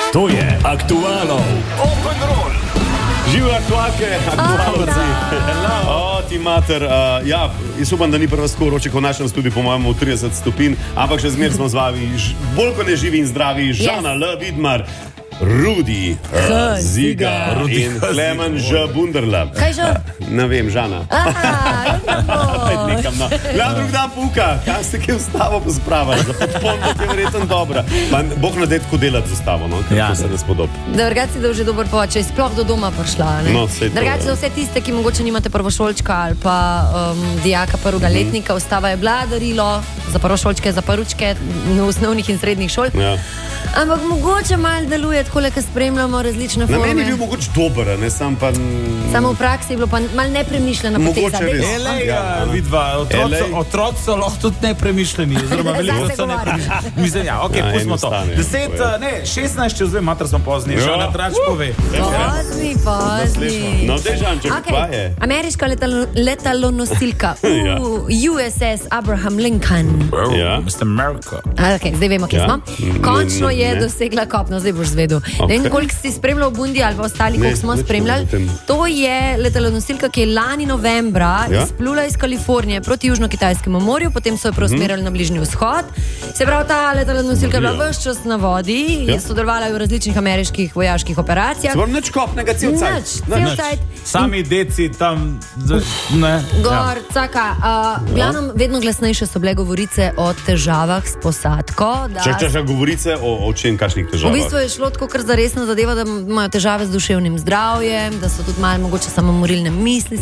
To je Aktualov Open Roll. Živijo aktualke, aktualci. Ti mater, ja, jaz upam, da ni prva skoroče, ko v našem studiu, po mojem, 30 stopinj, ampak še zmer smo z vami, bolj ko ne živi in zdravi, Žana L. Vidmar, Rudi Ziga in Klemen Ž. Bunderla. Kaj že? Ne vem, Žana. Nekam, no. Gledam drug dan puka, kaj ste kaj vstavo pospravili, za podpon, da je verjetno dobra. Bog nadet, ko delati z vstavo, no, ker to se ne spodob. Drugače, da je že dober poče, sploh do doma prišla, ne? No, drugače, za vse tiste, ki mogoče nimate prvošolčka ali pa dijaka prvega letnika, vstava je bila darilo za prvošolčke, za prvučke v osnovnih in srednjih šol. Ja. Ampak mogoče malo deluje tako, ko spremljamo različne forme. Na meni je bil mogoče dober, ne sam pa... Samo v praksi je bilo pa malo nepremišljena poteza. Mogoče res. Vidva, otroci so lahko tudi nepremišljeni, oziroma veliko so nepremišljeni. Mislim, ja, okej, pustimo to. 16, če vzvem, mater smo pozni, Žana Trač pove. Pozni. No, Dežanček, kva je? Ameriška letalonosilka USS Abraham Lincoln. Mr. America. Ok, zdaj vemo, kje smo. Končno je dosegla kopno, zdaj boš zvedel. Ne vem, koliko si spremljal Bundi ali pa ostali, koliko smo spremljali. To je letalonosilka, ki je lani novembra izplula iz Kalifornije proti Južno-Kitajskemu morju, potem so jo preusmerili na Bližnji vzhod. Se pravi, ta letalonosilka je bila ves čas na vodi, je sodelovala v različnih ameriških vojaških operacijah. Zgor nič kopnega, cel cajt. Sami deci tam, ne. Gor, caka. Glavnom, vedno glasnejše so bile govorice o težavah s posadko. Če govorice o čem, kakšnih težavah? V bistvu je šlo tako kar za resno zadeva, da imajo težave z duševnim zdravjem, da so tudi malo mogoče samomorilne misli.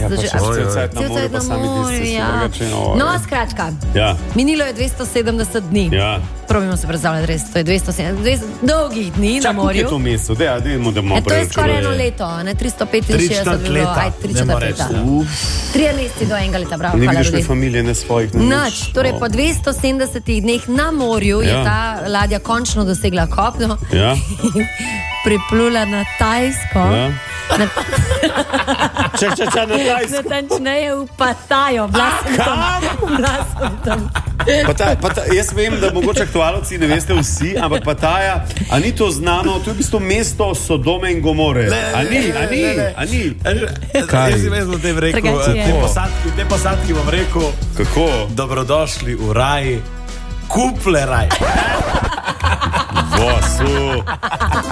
No, skratka, minilo je 270 dni. Probimo se predstavljati res, to je 270 dolgih dni na morju. Čak, je to mesto? To je skoraj eno leto, ne 365 bilo, 3 leta. 3 meseci do enega leta, bravo. Ne vidiš ne familije, ne svojih, ne nič. Torej, po 270 dneh na morju je ta ladja končno dosegla kopno in priplula na Tajsko. Na Tajsko? Natančneje v Patajo. Jaz vem, da mogoče aktualci ne veste vsi, ampak Pataja, a ni to znano, to je v bistvu mesto Sodome in Gomore. A ni? Kaj? Jaz si vezno tem rekel, te posadki bom rekel, kako? Dobrodošli v raj, Kupleraj. Vosu.